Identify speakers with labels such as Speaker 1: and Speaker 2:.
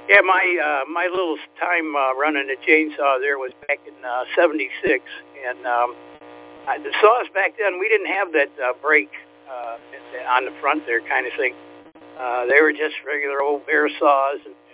Speaker 1: Yeah, my little time running a chainsaw there was back in '76, and the saws back then we didn't have that brake on the front there kind of thing. They were just regular old bear saws, and